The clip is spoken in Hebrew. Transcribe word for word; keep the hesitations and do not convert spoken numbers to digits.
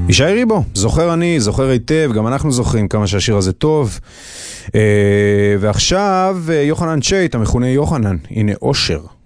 ישי ריבו, זוכר אני, זוכר היטב, גם אנחנו זוכרים כמה שהשיר הזה טוב. ועכשיו יוחנן צ'ייט, המכונה יוחנן, הנה אושר.